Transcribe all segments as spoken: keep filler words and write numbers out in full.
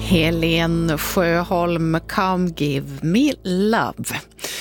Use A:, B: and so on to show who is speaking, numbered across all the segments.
A: Helen Sjöholm, Come Give Me Love.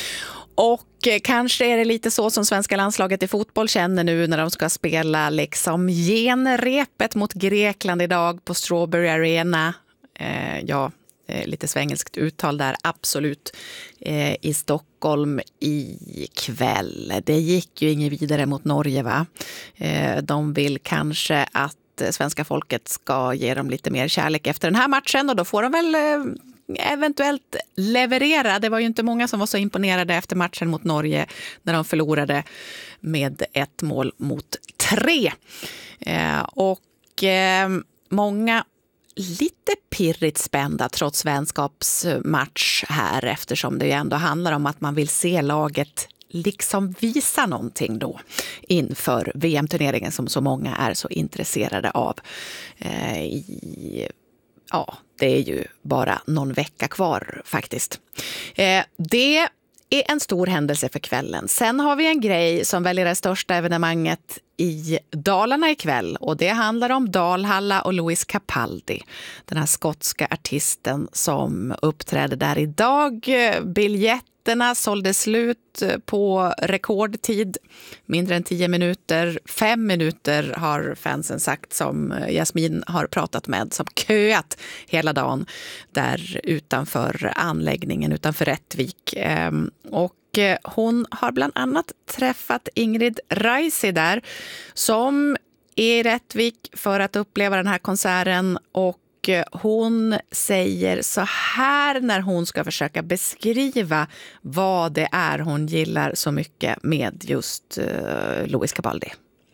A: Och kanske är det lite så som svenska landslaget i fotboll känner nu när de ska spela liksom genrepet mot Grekland idag på Strawberry Arena. Eh, ja, lite svengelskt uttal där, absolut, eh, i Stockholm i kväll. Det gick ju inget vidare mot Norge, va? Eh, de vill kanske att svenska folket ska ge dem lite mer kärlek efter den här matchen, och då får de väl eh, eventuellt leverera. Det var ju inte många som var så imponerade efter matchen mot Norge när de förlorade med ett mål mot tre. Eh, och eh, många lite pirrigt spända trots vänskapsmatch här, eftersom det ju ändå handlar om att man vill se laget liksom visa någonting då inför V M-turneringen som så många är så intresserade av. Eh, i, ja, det är ju bara någon vecka kvar faktiskt. Eh, det är en stor händelse för kvällen. Sen har vi en grej som väl är det största evenemanget i Dalarna ikväll, och det handlar om Dalhalla och Lewis Capaldi, den här skotska artisten som uppträder där idag. Biljetterna sålde slut på rekordtid, mindre än tio minuter. Fem minuter har fansen sagt, som Jasmin har pratat med, som köat hela dagen där utanför anläggningen, utanför Rättvik. Och hon har bland annat träffat Ingrid Reisi där, som är i Rättvik för att uppleva den här konserten, och hon säger så här när hon ska försöka beskriva vad det är hon gillar så mycket med just uh, Lewis Capaldi.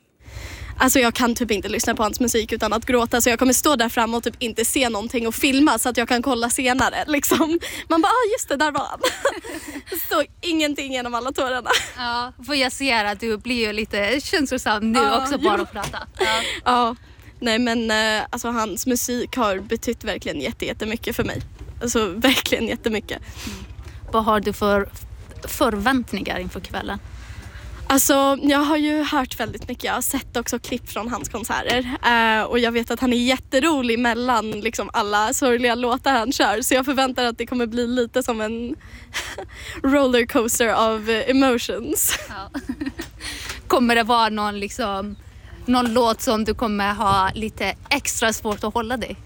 B: Alltså jag kan typ inte lyssna på hans musik utan att gråta, så jag kommer stå där fram och typ inte se någonting och filma så att jag kan kolla senare. Liksom. Man bara, ah, just det, där var han. Så ingenting genom alla tårarna.
C: Ja, för jag ser att du blir ju lite känslosam nu ja, också bara ja. att prata. Ja.
B: ja, nej men alltså hans musik har betytt verkligen jätte, jättemycket för mig. Alltså verkligen jättemycket.
C: Mm. Vad har du för förväntningar inför kvällen?
B: Alltså jag har ju hört väldigt mycket, jag har sett också klipp från hans konserter uh, och jag vet att han är jätterolig mellan liksom alla sorgliga låtar han kör, så jag förväntar att det kommer bli lite som en rollercoaster av emotions.
C: Ja. Kommer det vara någon, liksom, någon låt som du kommer ha lite extra svårt att hålla dig?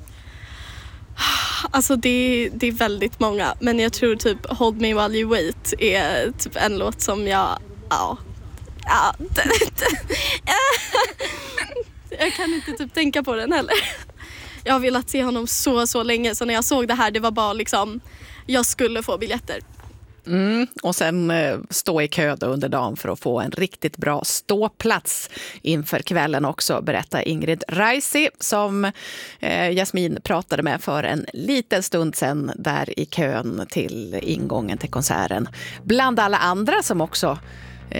B: Alltså det, det är väldigt många, men jag tror typ Hold Me While You Wait är typ en låt som jag, ja Ja, jag kan inte typ tänka på den heller. Jag har velat se honom så, så länge. Så när jag såg det här, det var bara liksom, jag skulle få biljetter.
A: Mm, och sen eh, stå i kö då under dagen för att få en riktigt bra ståplats inför kvällen också, berättar Ingrid Reisi, som eh, Jasmin pratade med för en liten stund sedan där i kön till ingången till konserten. Bland alla andra som också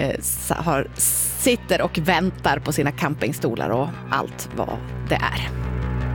A: har, sitter och väntar på sina campingstolar och allt vad det är.